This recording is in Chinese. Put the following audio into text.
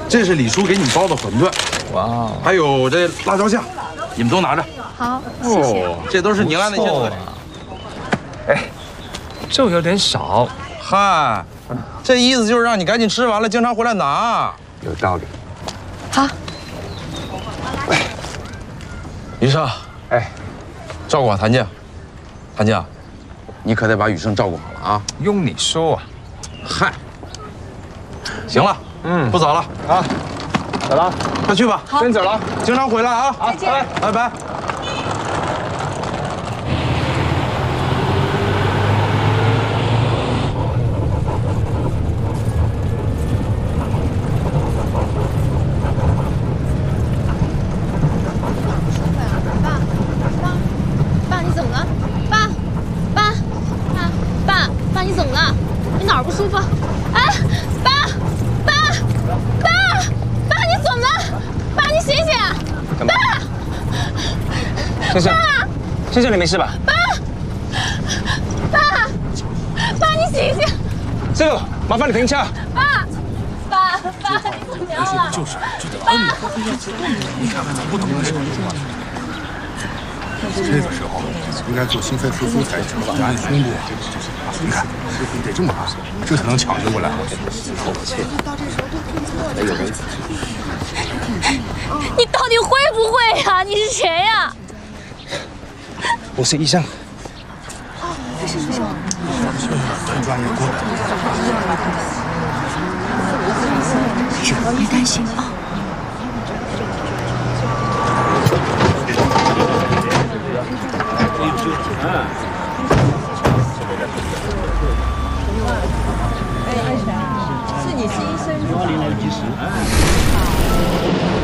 这是李叔给你包的馄饨， 哇， 还有这辣椒酱，你们都拿着。 好，谢谢。 这都是宁安的一些特点。 哎，肉有点少。 嗨，这意思就是让你赶紧吃完了，经常回来拿。 有道理。 好。 余生， 哎， 照顾好谭静，谭静，你可得把雨生照顾好了啊。 用你说啊。 嗨，行了，不早了啊， 走了， 快去吧。 先走了， 经常回来啊。 再见， 拜拜。 爸，你怎么了？爸，你怎么了？你哪儿不舒服？哎，爸，你怎么了？爸，你醒醒！ 干嘛？先生，先生，你没事吧？ 爸，你醒醒！ 师傅，麻烦你停车。 爸，你怎么样了？ 就得摁你。你看看，不懂的时候。 这个时候应该做心肺复苏才行，按胸部。你看，你得这么按，这才能抢救过来。透个气。哎，有人。 你到底会不会呀？你是谁呀？ 我是医生。 这是医生。 很专业，过来。 别担心啊。 是你是医生是吧？